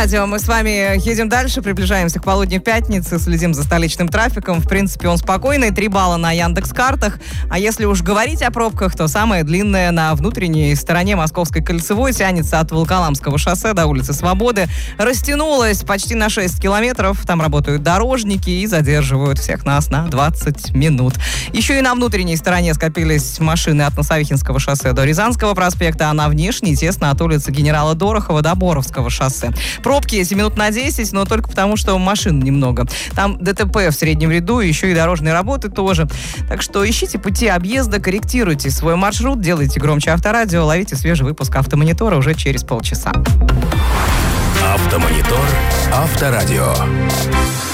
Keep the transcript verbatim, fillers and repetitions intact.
Мы с вами едем дальше, приближаемся к полудню пятницы, следим за столичным трафиком. В принципе, он спокойный, три балла на Яндекс.Картах. А если уж говорить о пробках, то самая длинная на внутренней стороне Московской кольцевой тянется от Волоколамского шоссе до улицы Свободы. Растянулась почти на шесть километров. Там работают дорожники и задерживают всех нас на двадцать минут. Еще и на внутренней стороне скопились машины от Носовихинского шоссе до Рязанского проспекта, а на внешней тесно от улицы Генерала Дорохова до Боровского шоссе. Пробки эти минут на десять, но только потому, что машин немного. Там ДТП в среднем ряду, еще и дорожные работы тоже. Так что ищите пути объезда, корректируйте свой маршрут, делайте громче Авторадио, ловите свежий выпуск Автомонитора уже через полчаса. Автомонитор Авторадио.